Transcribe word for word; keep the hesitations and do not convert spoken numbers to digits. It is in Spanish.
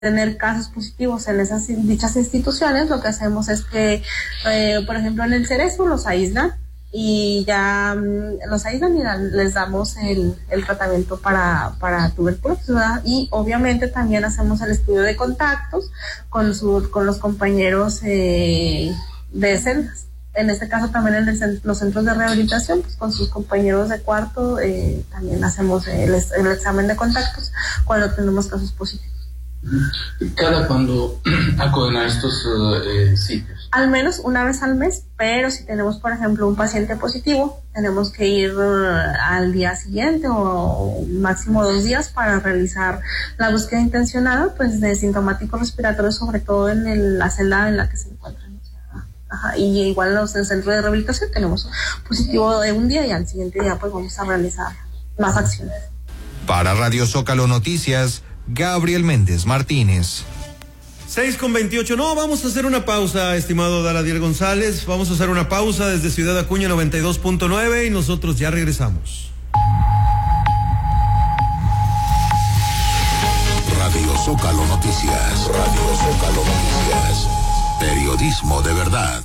tener casos positivos en esas dichas instituciones, lo que hacemos es que, eh, por ejemplo, en el Cerezo los aíslan y ya um, los aíslan y dan, les damos el, el tratamiento para, para tuberculosis, ¿verdad? Y obviamente también hacemos el estudio de contactos con, su, con los compañeros eh, de celdas. En este caso también en el, los centros de rehabilitación, pues con sus compañeros de cuarto, eh, también hacemos el, el examen de contactos cuando tenemos casos positivos. ¿Cada cuándo acuden a estos uh, eh, sitios? Al menos una vez al mes, pero si tenemos, por ejemplo, un paciente positivo, tenemos que ir uh, al día siguiente o máximo dos días para realizar la búsqueda intencionada, pues de sintomáticos respiratorios, sobre todo en el, la celda en la que se encuentran. Ajá, y igual en los centros de rehabilitación tenemos positivo de un día y al siguiente día pues vamos a realizar más acciones. Para Radio Zócalo Noticias, Gabriel Méndez Martínez. seis con veintiocho. No, vamos a hacer una pausa, estimado Daladier González. Vamos a hacer una pausa desde Ciudad Acuña noventa y dos punto nueve y nosotros ya regresamos. Radio Zócalo Noticias. Radio Zócalo Noticias. Periodismo de verdad.